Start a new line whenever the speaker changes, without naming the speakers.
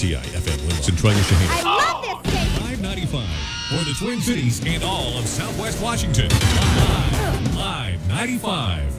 WRTI FM Willow, Centralia, Shaheen.
I love this station.
595 for the Twin Cities and all of Southwest Washington. Live 95.